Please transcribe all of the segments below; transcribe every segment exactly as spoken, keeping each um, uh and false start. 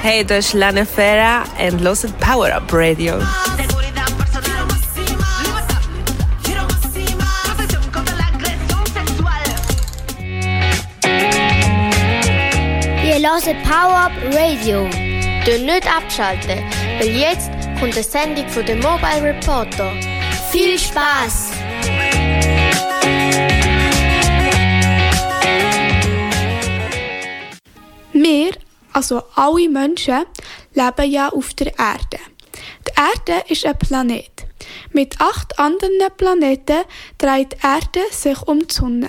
Hey, das ist Lana Fera und hört Power Up Radio. Ihr hört Power Up Radio. Dürft nicht abschalten, weil jetzt kommt eine Sendung von den Mobile Reporter. Viel Spaß! Wir, also alle Menschen, leben ja auf der Erde. Die Erde ist ein Planet. Mit acht anderen Planeten dreht die Erde sich um die Sonne.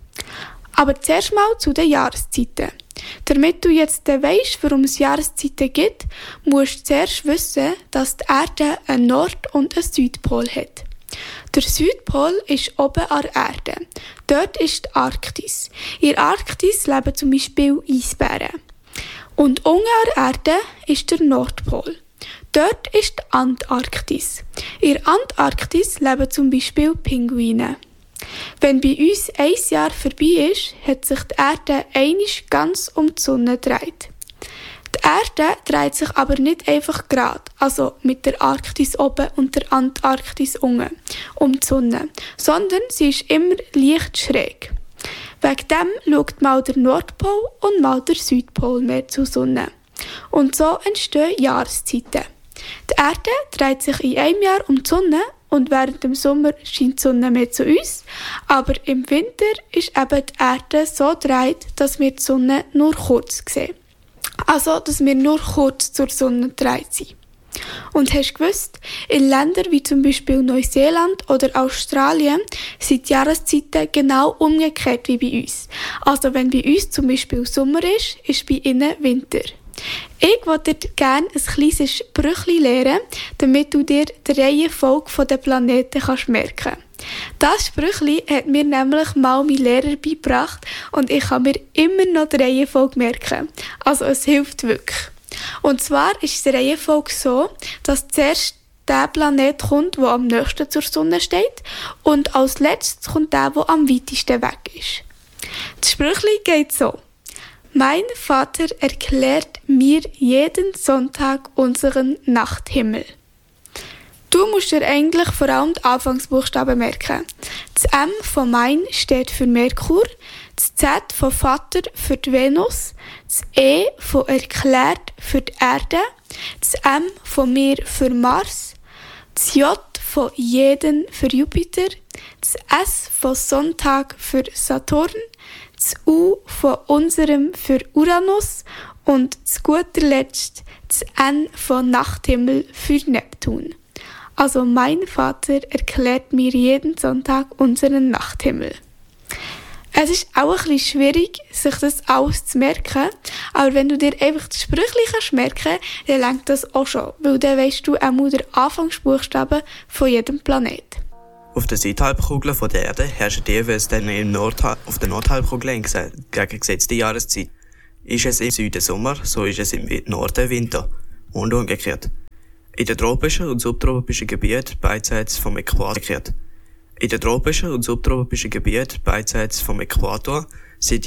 Aber zuerst mal zu den Jahreszeiten. Damit du jetzt weisst, warum es Jahreszeiten gibt, musst du zuerst wissen, dass die Erde einen Nord- und einen Südpol hat. Der Südpol ist oben an der Erde. Dort ist die Arktis. In der Arktis leben zum Beispiel Eisbären. Und unten an der Erde ist der Nordpol. Dort ist die Antarktis. In der Antarktis leben zum Beispiel Pinguine. Wenn bei uns ein Jahr vorbei ist, hat sich die Erde einmal ganz um die Sonne gedreht. Die Erde dreht sich aber nicht einfach gerade, also mit der Arktis oben und der Antarktis unten, um die Sonne, sondern sie ist immer leicht schräg. Wegen dem schaut mal der Nordpol und mal der Südpol mehr zur Sonne. Und so entstehen Jahreszeiten. Die Erde dreht sich in einem Jahr um die Sonne und während dem Sommer scheint die Sonne mehr zu uns, aber im Winter ist eben die Erde so gedreht, dass wir die Sonne nur kurz sehen. Also, dass wir nur kurz zur Sonne gedreht sind. Und hast du gewusst, in Ländern wie zum Beispiel Neuseeland oder Australien sind die Jahreszeiten genau umgekehrt wie bei uns. Also wenn bei uns zum Beispiel Sommer ist, ist bei ihnen Winter. Ich würde dir gerne ein kleines Sprüchlein lernen, damit du dir die Reihenfolge der Planeten kannst merken kannst. Das Sprüchlein hat mir nämlich mal mein Lehrer beigebracht und ich kann mir immer noch die Reihenfolge merken. Also es hilft wirklich. Und zwar ist die Reihenfolge so, dass zuerst der Planet kommt, der am nächsten zur Sonne steht und als letztes kommt der, der am weitesten weg ist. Das Sprüchlein geht so. Mein Vater erklärt mir jeden Sonntag unseren Nachthimmel. Du musst dir eigentlich vor allem die Anfangsbuchstaben merken. Das M von mein steht für Merkur, das Z von Vater für die Venus, das E von erklärt für die Erde, das M von mir für Mars, das J von jeden für Jupiter, das S von Sonntag für Saturn, das U von unserem für Uranus und zu guter Letzt das N von Nachthimmel für Neptun. Also mein Vater erklärt mir jeden Sonntag unseren Nachthimmel. Es ist auch ein bisschen schwierig, sich das alles zu merken, aber wenn du dir einfach das Sprüchlein kannst merken, dann reicht das auch schon, weil dann weisst du auch den Anfangsbuchstaben von jedem Planet. Auf der Südhalbkugel der Erde herrscht jeweils dann im Nordha- auf der Nordhalbkugel entgegengesetzte Jahreszeit. Ist es im Süden Sommer, so ist es im Norden Winter. Und umgekehrt. In den tropischen und subtropischen Gebieten beidseits vom Äquator. In den tropischen und subtropischen Gebieten beidseits vom Äquator sind